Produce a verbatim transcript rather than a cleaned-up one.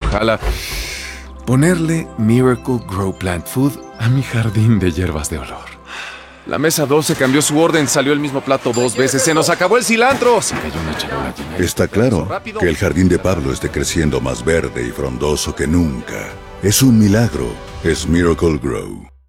Valhalla. Ponerle Miracle Grow Plant Food a mi jardín de hierbas de olor. La mesa doce cambió su orden, salió el mismo plato dos veces. ¡Se nos acabó el cilantro! Se cayó una charola llena de- Está claro que el jardín de Pablo esté creciendo más verde y frondoso que nunca. Es un milagro. Es Miracle Grow.